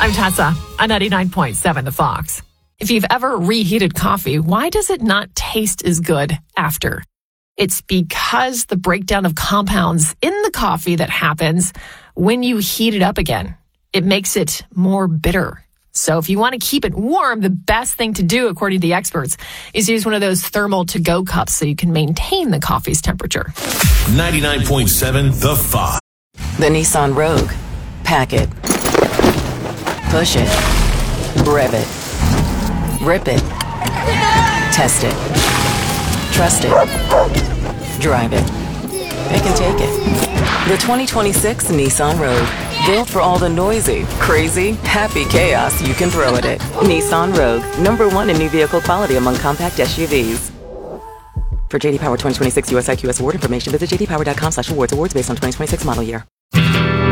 I'm Tessa on 99.7 The Fox. If you've ever reheated coffee, why does it not taste as good after? It's because the breakdown of compounds in the coffee that happens when you heat it up again. It makes it more bitter. So if you want to keep it warm, the best thing to do, according to the experts, is use one of those thermal to-go cups so you can maintain the coffee's temperature. 99.7 The Fox. The Nissan Rogue. Pack it. Push it. Rev it. Rip it. Test it. Trust it. Drive it. Pick and take it. The 2026 Nissan Rogue. Built for all the noisy, crazy, happy chaos you can throw at it. Nissan Rogue. #1 in new vehicle quality among compact SUVs. For JD Power 2026 US IQS award information, visit jdpower.com/awards. Awards based on 2026 model year.